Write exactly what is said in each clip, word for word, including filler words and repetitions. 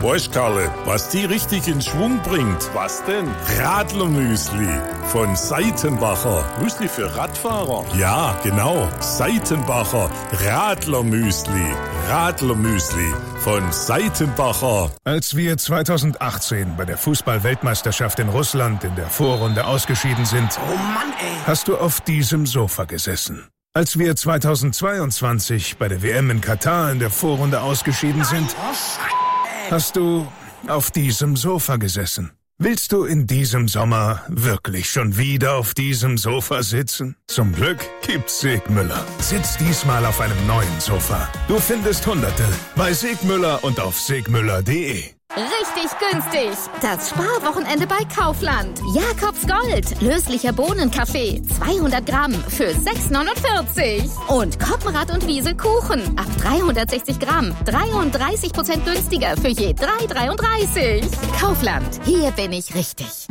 Weißt, Karle, was die richtig in Schwung bringt? Was denn? Radlermüsli von Seitenbacher. Müsli für Radfahrer? Ja, genau. Seitenbacher Radlermüsli. Radlermüsli von Seitenbacher. Als wir zweitausendachtzehn bei der Fußball-Weltmeisterschaft in Russland in der Vorrunde ausgeschieden sind, oh Mann, ey. hast du auf diesem Sofa gesessen. Als wir zweitausendzweiundzwanzig bei der W M in Katar in der Vorrunde ausgeschieden sind, hast du auf diesem Sofa gesessen. Willst du in diesem Sommer wirklich schon wieder auf diesem Sofa sitzen? Zum Glück gibt's Segmüller. Sitz diesmal auf einem neuen Sofa. Du findest Hunderte bei Segmüller und auf segmüller punkt de. Richtig günstig. Das Sparwochenende bei Kaufland. Jakobs Gold. Löslicher Bohnenkaffee. zweihundert Gramm für sechs neunundvierzig. Und Koppenrad und Wiese Kuchen. Ab dreihundertsechzig Gramm. dreiunddreißig Prozent günstiger für je drei dreiunddreißig. Kaufland. Hier bin ich richtig.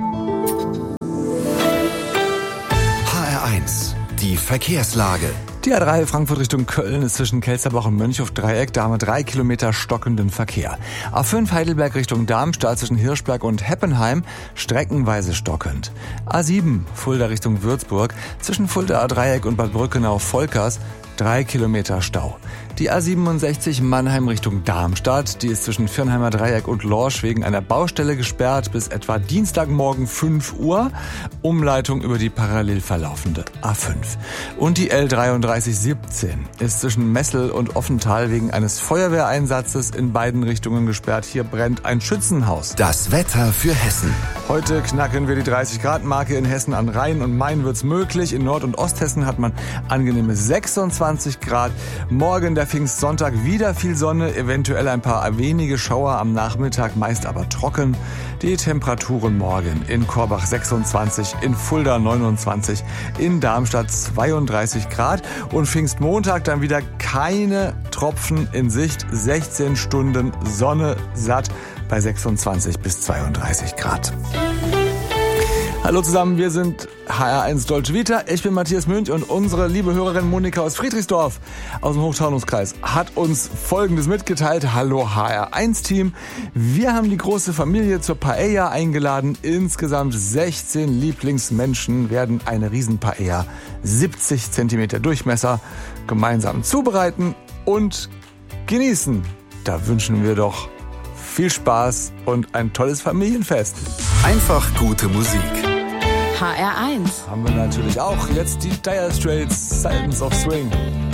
H R eins. Die Verkehrslage. Die A drei Frankfurt Richtung Köln ist zwischen Kelsterbach und Mönchhof-Dreieck, da haben wir drei Kilometer stockenden Verkehr. A fünf Heidelberg Richtung Darmstadt zwischen Hirschberg und Heppenheim streckenweise stockend. A sieben Fulda Richtung Würzburg zwischen Fulda Dreieck und Bad Brückenau-Volkers drei Kilometer Stau. Die A siebenundsechzig Mannheim Richtung Darmstadt, die ist zwischen Firnheimer Dreieck und Lorsch wegen einer Baustelle gesperrt bis etwa Dienstagmorgen fünf Uhr. Umleitung über die parallel verlaufende A fünf. Und die L dreiunddreißig siebzehn ist zwischen Messel und Offental wegen eines Feuerwehreinsatzes in beiden Richtungen gesperrt. Hier brennt ein Schützenhaus. Das Wetter für Hessen. Heute knacken wir die dreißig Grad Marke in Hessen. An Rhein und Main wird's möglich. In Nord- und Osthessen hat man angenehme sechsundzwanzig Grad. Morgen der Pfingstsonntag wieder viel Sonne, eventuell ein paar wenige Schauer am Nachmittag, meist aber trocken. Die Temperaturen morgen in Korbach sechsundzwanzig, in Fulda neunundzwanzig, in Darmstadt zweiunddreißig Grad und Pfingstmontag dann wieder keine Tropfen in Sicht, sechzehn Stunden Sonne satt bei sechsundzwanzig bis zweiunddreißig Grad. Hallo zusammen, wir sind H R eins Dolce Vita. Ich bin Matthias Münch und unsere liebe Hörerin Monika aus Friedrichsdorf aus dem Hochtaunungskreis hat uns Folgendes mitgeteilt. Hallo H R eins Team. Wir haben die große Familie zur Paella eingeladen. Insgesamt sechzehn Lieblingsmenschen werden eine Riesen-Paella, siebzig Zentimeter Durchmesser, gemeinsam zubereiten und genießen. Da wünschen wir doch viel Spaß und ein tolles Familienfest. Einfach gute Musik. H R eins. Haben wir natürlich auch jetzt die Dire Straits, Silence of Swing.